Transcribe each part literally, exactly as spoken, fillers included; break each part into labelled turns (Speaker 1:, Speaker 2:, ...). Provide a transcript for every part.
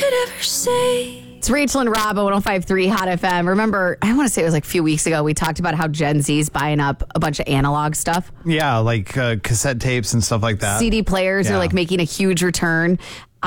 Speaker 1: could ever say.
Speaker 2: It's Rachel and Rob at one oh five point three Hot F M. Remember, I want to say it was like a few weeks ago, we talked about how Gen Z's buying up a bunch of analog stuff.
Speaker 3: Yeah, like uh, cassette tapes and stuff like that.
Speaker 2: C D players
Speaker 3: Yeah.
Speaker 2: are like making a huge return.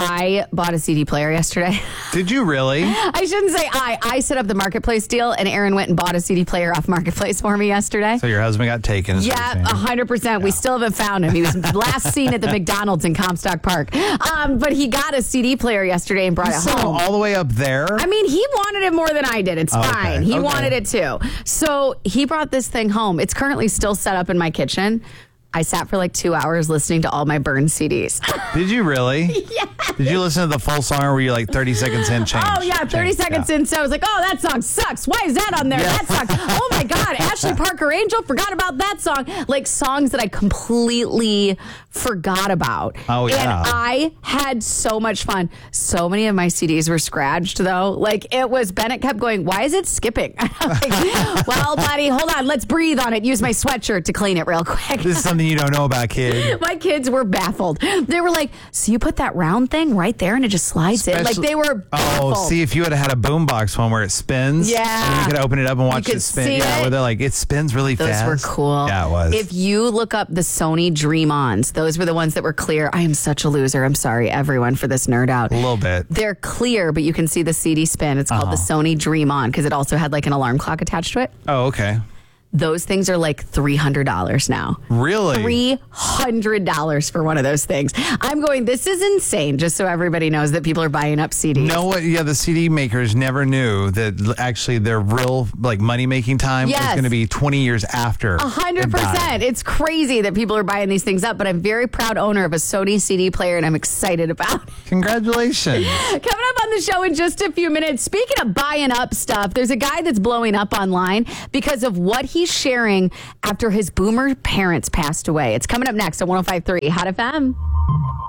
Speaker 2: I bought a C D player yesterday.
Speaker 3: Did you really?
Speaker 2: I shouldn't say I. I set up the Marketplace deal, and Aaron went and bought a C D player off Marketplace for me yesterday.
Speaker 3: So your husband got taken. is what
Speaker 2: Yeah,
Speaker 3: you're saying.
Speaker 2: one hundred percent. We still haven't found him. He was last seen at the McDonald's in Comstock Park. Um, but he got a C D player yesterday and brought it
Speaker 3: So
Speaker 2: home.
Speaker 3: all the way up there?
Speaker 2: I mean, he wanted it more than I did. It's
Speaker 3: Okay,
Speaker 2: fine. He
Speaker 3: okay.
Speaker 2: wanted it too. So he brought this thing home. It's currently still set up in my kitchen. I sat for like two hours listening to all my burned C Ds.
Speaker 3: Did you really?
Speaker 2: Yeah.
Speaker 3: Did you listen to the full song or were you like thirty seconds in change?
Speaker 2: Oh, yeah, thirty
Speaker 3: change?
Speaker 2: seconds
Speaker 3: Yeah.
Speaker 2: in. So I was like, oh, that song sucks. Why is that on there?
Speaker 3: Yeah.
Speaker 2: That sucks. Oh, my God. Ashley Parker Angel, forgot about that song. Like songs that I completely forgot about.
Speaker 3: Oh, yeah.
Speaker 2: And I had so much fun. So many of my C Ds were scratched, though. Like it was, Bennett kept going, why is it skipping? I'm like, well, buddy, hold on. Let's breathe on it. Use my sweatshirt to clean it real quick.
Speaker 3: This is something you don't know about, kid.
Speaker 2: My kids were baffled. They were like, so you put that round thing right there and it just slides in? Like
Speaker 3: Especially-
Speaker 2: they were baffled.
Speaker 3: Oh, see, if you had had a boombox one where it spins,
Speaker 2: Yeah.
Speaker 3: and you could open it up and watch
Speaker 2: could
Speaker 3: it spin.
Speaker 2: see
Speaker 3: Yeah,
Speaker 2: it.
Speaker 3: where they're like, it spins really
Speaker 2: Those
Speaker 3: fast.
Speaker 2: were cool.
Speaker 3: Yeah, it was.
Speaker 2: If you look up the Sony Dream-Ons, those were the ones that were clear. I am such a loser. I'm sorry, everyone, for this nerd out.
Speaker 3: a little bit.
Speaker 2: They're clear, but you can see the C D spin. It's called the Sony Dream-On because it also had like an alarm clock attached to it.
Speaker 3: Oh, okay.
Speaker 2: Those things are like three hundred dollars now.
Speaker 3: Really?
Speaker 2: three hundred dollars for one of those things. I'm going, this is insane, just so everybody knows that people are buying up C Ds.
Speaker 3: No, what? Yeah, the C D makers never knew that l- actually their real like money making time was
Speaker 2: Yes.
Speaker 3: going to be twenty years after.
Speaker 2: A hundred
Speaker 3: it died.
Speaker 2: percent. It's crazy that people are buying these things up, but I'm very proud owner of a Sony C D player and I'm excited about it.
Speaker 3: Congratulations.
Speaker 2: Coming up on the show in just a few minutes, speaking of buying up stuff, there's a guy that's blowing up online because of what he's sharing after his boomer parents passed away. It's coming up next on one oh five point three Hot F M.